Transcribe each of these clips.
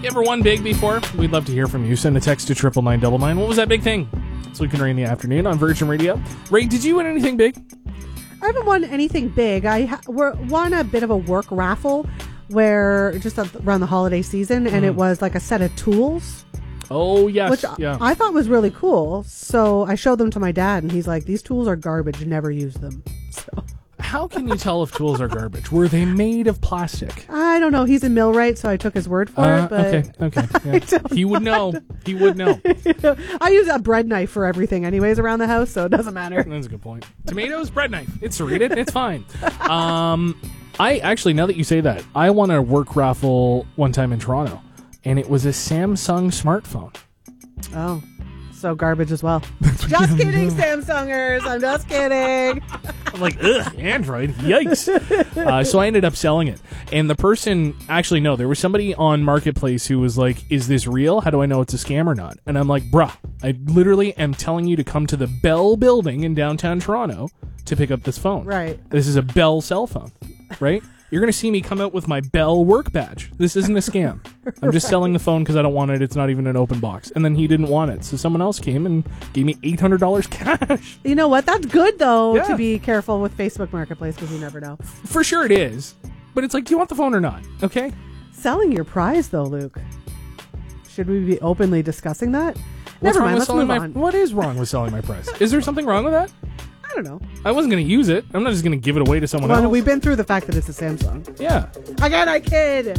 You ever won big before? We'd love to hear from you. Send a text to 99999. What was that big thing? It's Luke and Ray in the afternoon on Virgin Radio. Ray, did you win anything big? I haven't won anything big. I won a bit of a work raffle where just around the holiday season, and it was like a set of tools. Oh, yes. Which yeah. I thought was really cool. So I showed them to my dad, and he's like, these tools are garbage. Never use them. So How can you tell if tools are garbage? Were they made of plastic? I don't know. He's a millwright, so I took his word for it. But Okay. Yeah. He would know. He would know. I use a bread knife for everything anyways around the house, so it doesn't matter. That's a good point. Tomatoes, bread knife. It's serrated. It's fine. I actually, now that you say that, I won a work raffle one time in Toronto, and it was a Samsung smartphone. Oh, so garbage as well. Just kidding, Samsungers. I'm just kidding. I'm like, ugh, Android, yikes. So I ended up selling it. And the person, actually, no, there was somebody on Marketplace who was like, is this real? How do I know it's a scam or not? And I'm like, bruh, I literally am telling you to come to the Bell building in downtown Toronto to pick up this phone. Right. This is a Bell cell phone, right? You're going to see me come out with my Bell work badge. This isn't a scam. I'm just selling the phone because I don't want it. It's not even an open box. And then he didn't want it. So someone else came and gave me $800 cash. You know what? That's good, though, Yeah. to be careful with Facebook Marketplace because you never know. For sure it is. But it's like, do you want the phone or not? Okay? Selling your prize, though, Luke. Should we be openly discussing that? What's Never wrong mind. with Let's selling move my... on. What is wrong with selling my price? Is there something wrong with that? I don't know. I wasn't going to use it. I'm not just going to give it away to someone Well, else. we've been through the fact that it's a Samsung. Yeah. Again, I kid.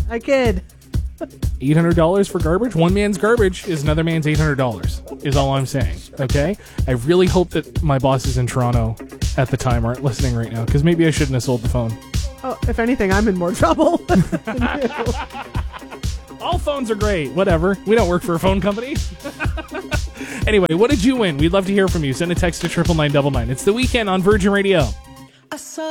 $800 for garbage? One man's garbage is another man's $800, is all I'm saying. Okay? I really hope that my bosses in Toronto at the time aren't listening right now, because maybe I shouldn't have sold the phone. Oh, if anything, I'm in more trouble. All phones are great. Whatever. We don't work for a phone company. Anyway, what did you win? We'd love to hear from you. Send a text to 99999. It's the weekend on Virgin Radio.